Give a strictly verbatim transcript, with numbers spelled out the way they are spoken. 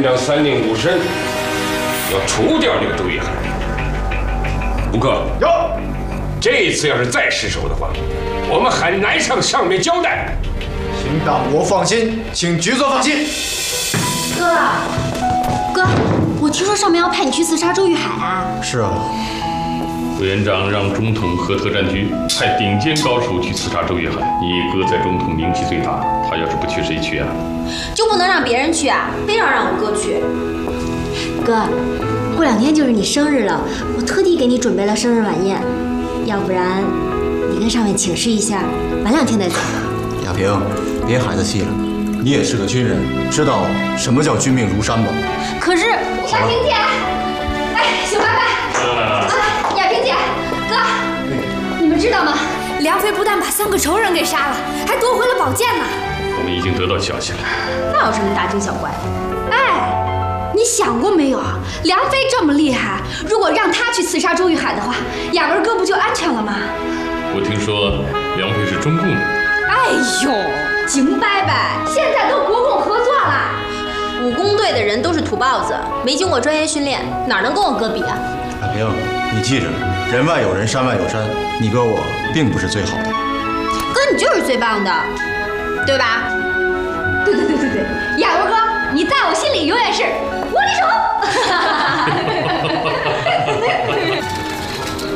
院长三令五申，要除掉这个周玉海。吴哥， 有。 这次要是再失手的话，我们很难向上面交代。 请党国放心，请局座放心。 哥，哥，我听说上面要派你去刺杀周玉海啊。 是啊。 委员长让中统和特战局派顶尖高手去刺杀周玉海。你哥在中统名气最大，他要是不去，谁去啊？ 就不能让别人去啊？非要让我哥去？哥，过两天就是你生日了，我特地给你准备了生日晚宴。要不然，你跟上面请示一下，晚两天再走。 亚平，别孩子气了，你也是个军人，知道什么叫军命如山吧？ 可是，亚萍姐，哎，小白白，啊，亚萍姐，哥，你们知道吗？梁飞不但把三个仇人给杀了，还夺回了宝剑呢。 我们已经得到消息了。 那有什么大惊小怪？哎。你想过没有啊？梁飞这么厉害，如果让他去刺杀周玉海的话，雅文哥不就安全了吗？ 我听说梁飞是中共的。 哎呦，景伯伯，现在都国共合作了。武工队的人都是土包子，没经过专业训练，哪能跟我哥比啊？ 亚平，你记着，人外有人，山外有山，你哥我并不是最好的。 哥，你就是最棒的，对吧？对对对对对，雅文哥，你在我心里永远是